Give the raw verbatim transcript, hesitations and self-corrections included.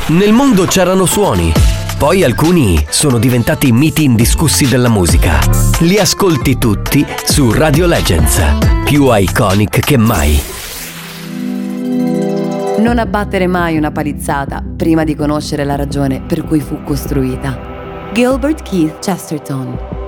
Nel mondo c'erano suoni, poi alcuni sono diventati miti indiscussi della musica. Li ascolti tutti su Radio Legends, più iconic che mai. Non abbattere mai una palizzata prima di conoscere la ragione per cui fu costruita. Gilbert Keith Chesterton.